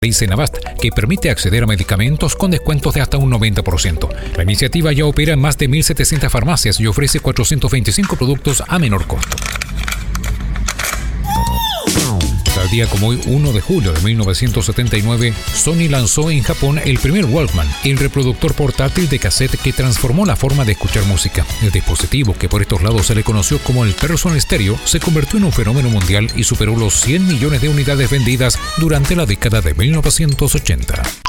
Senabast, que permite acceder a medicamentos con descuentos de hasta un 90%. La iniciativa ya opera en más de 1.700 farmacias y ofrece 425 productos a menor costo. Tal día como hoy, 1 de julio de 1979, Sony lanzó en Japón el primer Walkman, el reproductor portátil de cassette que transformó la forma de escuchar música. El dispositivo, que por estos lados se le conoció como el Personal Stereo, se convirtió en un fenómeno mundial y superó los 100 millones de unidades vendidas durante la década de 1980.